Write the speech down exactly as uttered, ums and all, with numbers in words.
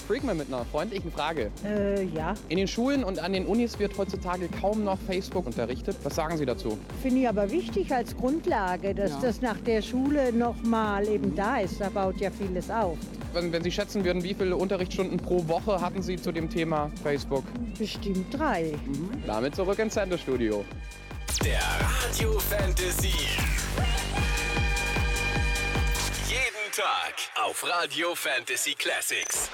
Freakman mit einer freundlichen Frage. Äh, ja. In den Schulen und an den Unis wird heutzutage kaum noch Facebook unterrichtet. Was sagen Sie dazu? Finde ich aber wichtig als Grundlage, dass Ja. das nach der Schule nochmal eben da ist. Da baut ja vieles auf. Wenn, wenn Sie schätzen würden, wie viele Unterrichtsstunden pro Woche hatten Sie zu dem Thema Facebook? Bestimmt drei. Mhm. Damit zurück ins Sendestudio. Der Radio Fantasy. Jeden Tag auf Radio Fantasy Classics.